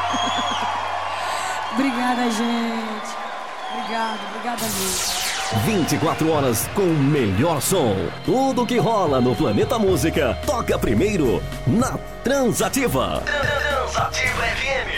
Obrigada, gente. Obrigada mesmo. 24 horas com o melhor som. Tudo que rola no Planeta Música toca primeiro na Transativa. Transativa FM.